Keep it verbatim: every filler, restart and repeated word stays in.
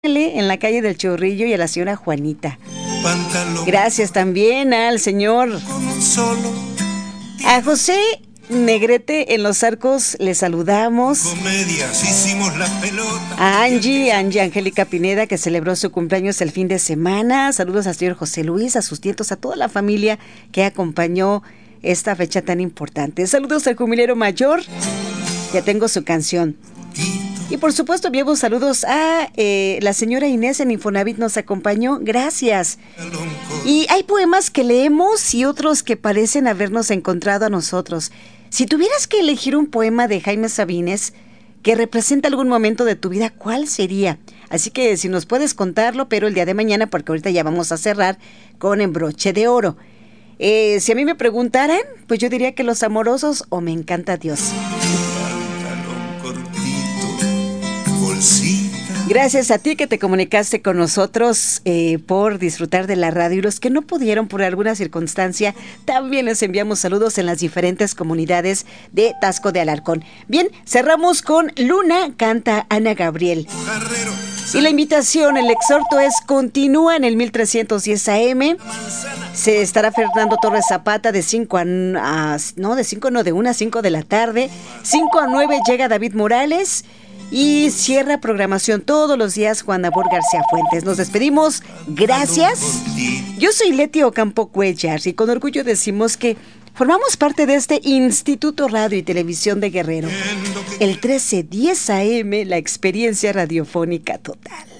en la calle del Chorrillo y a la señora Juanita. Gracias también al señor a José Negrete en Los Arcos, le saludamos. A Angie, Angie Angélica Pineda, que celebró su cumpleaños el fin de semana. Saludos al señor José Luis, a sus nietos, a toda la familia que acompañó esta fecha tan importante. Saludos al jubilero mayor. Ya tengo su canción. Y por supuesto enviamos saludos a eh, la señora Inés en Infonavit, nos acompañó, gracias. Y hay poemas que leemos y otros que parecen habernos encontrado a nosotros. Si tuvieras que elegir un poema de Jaime Sabines que representa algún momento de tu vida, ¿cuál sería? Así que si nos puedes contarlo, pero el día de mañana, porque ahorita ya vamos a cerrar con En Broche de Oro. Eh, si a mí me preguntaran, pues yo diría que Los Amorosos o Me Encanta Dios. Gracias a ti que te comunicaste con nosotros eh, por disfrutar de la radio, y los que no pudieron por alguna circunstancia, también les enviamos saludos en las diferentes comunidades de Taxco de Alarcón. Bien, cerramos con Luna, canta Ana Gabriel. Y la invitación, el exhorto es: continúa en el mil trescientos diez A M. Se estará Fernando Torres Zapata de cinco a, a no, de cinco no, de una a cinco de la tarde. cinco a nueve llega David Morales. Y cierra programación todos los días Juan Abor García Fuentes. Nos despedimos. Gracias. Yo soy Leti Ocampo Cuellar y con orgullo decimos que formamos parte de este Instituto Radio y Televisión de Guerrero. El trece diez A M, la experiencia radiofónica total.